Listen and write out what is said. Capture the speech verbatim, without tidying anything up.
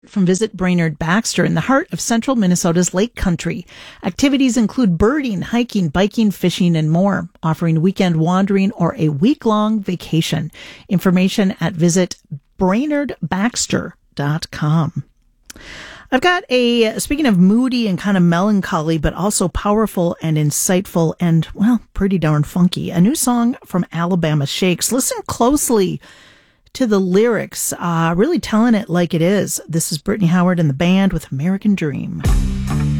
From Visit Brainerd Baxter in the heart of central Minnesota's Lake Country. Activities include birding, hiking, biking, fishing, and more, offering weekend wandering or a week-long vacation. Information at visit brainerd baxter dot com. I've got a, speaking of moody and kind of melancholy, but also powerful and insightful and, well, pretty darn funky, a new song from Alabama Shakes. Listen closely to the lyrics, uh, really telling it like it is. This is Brittany Howard and the band with American Dream.